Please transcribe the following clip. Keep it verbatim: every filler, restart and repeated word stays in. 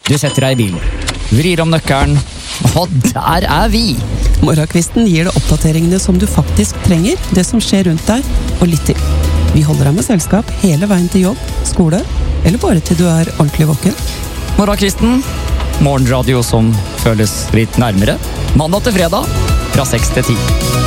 Du setter deg i bilen, vrir om nøkkelen, og der er vi! Morgenkvisten gir deg oppdateringene som du faktisk trenger, det som skjer rundt deg, og litt til. Vi holder deg med selskap hele veien til jobb, skole, eller bare til du er ordentlig våken. Morgenkvisten, morgenradio som føles litt nærmere. Mandag til fredag, fra seks til ti.